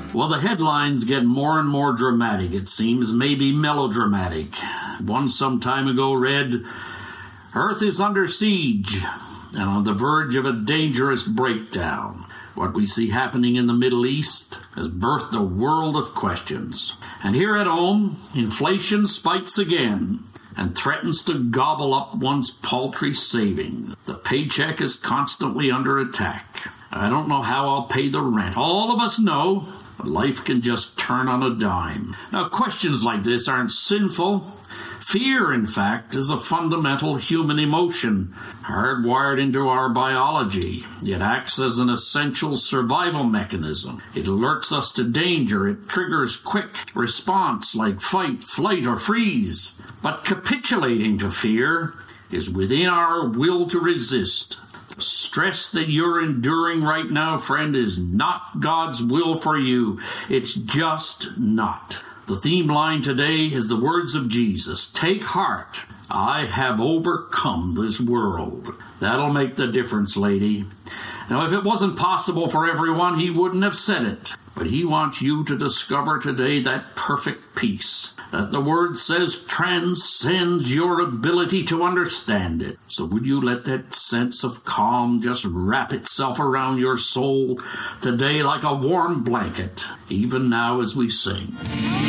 Well, the headlines get more and more dramatic, it seems, maybe melodramatic. One some time ago read, "Earth is under siege and on the verge of a dangerous breakdown." What we see happening in the Middle East has birthed a world of questions. And here at home, inflation spikes again and threatens to gobble up one's paltry savings. The paycheck is constantly under attack. I don't know how I'll pay the rent. All of us know, but life can just turn on a dime. Now, questions like this aren't sinful. Fear, in fact, is a fundamental human emotion, hardwired into our biology. It acts as an essential survival mechanism. It alerts us to danger. It triggers quick response like fight, flight, or freeze. But capitulating to fear is within our will to resist. The stress that you're enduring right now, friend, is not God's will for you. It's just not. The theme line today is the words of Jesus. Take heart, I have overcome this world. That'll make the difference, lady. Now, if it wasn't possible for everyone, he wouldn't have said it. But he wants you to discover today that perfect peace that the word says transcends your ability to understand it. So would you let that sense of calm just wrap itself around your soul today like a warm blanket, even now as we sing.